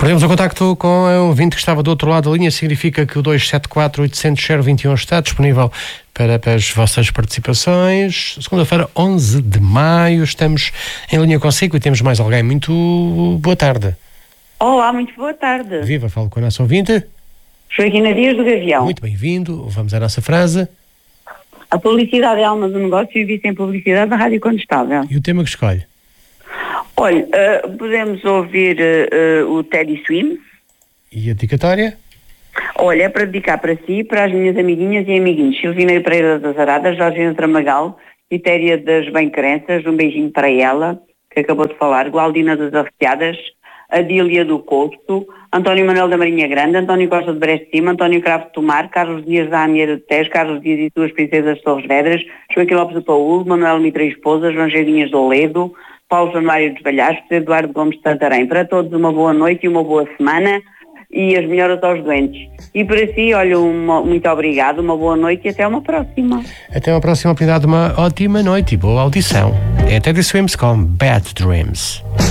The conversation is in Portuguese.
Perdemos o contacto com o ouvinte que estava do outro lado da linha. Significa que o 274-800-021 está disponível para as vossas participações. Segunda-feira, 11 de maio, estamos em linha consigo e temos mais alguém. Muito boa tarde. Olá, muito boa tarde. Viva, falo com a nossa ouvinte. Joaquina Dias do Gavião. Muito bem-vindo. Vamos à nossa frase. A publicidade é a alma do negócio e vive sem publicidade na rádio contestável. E o tema que escolhe? Olha, podemos ouvir o Teddy Swims. E a dedicatória? Olha, é para dedicar para si, para as minhas amiguinhas e amiguinhos. Silvina Pereira das Aradas, Jorgina Tramagal, Quitéria das Bem-Crenças, um beijinho para ela, que acabou de falar, Gualdina das Arreciadas, Adília do Couto, António Manuel da Marinha Grande, António Costa de Brest de Cima, António Cravo de Tomar, Carlos Dias da Amieira de Tejo, Carlos Dias e suas princesas de Torres Vedras, Joaquim Lopes do Paúl, Manuel Mitra e esposa, João Geirinhas de Oledo, Paulo Januário dos Valhascos, Eduardo Gomes de Santarém. Para todos uma boa noite e uma boa semana e as melhoras aos doentes. E para si, olha, muito obrigado, uma boa noite e até uma próxima. Até uma próxima oportunidade, uma ótima noite e boa audição. É Teddy Swims com Bad Dreams.